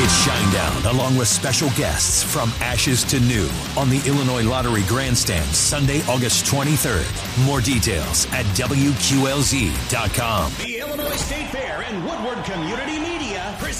Shinedown, along with special guests from Ashes to New on the Illinois Lottery Grandstand, Sunday, August 23rd. More details at WQLZ.com. The Illinois State Fair and Woodward Community Media present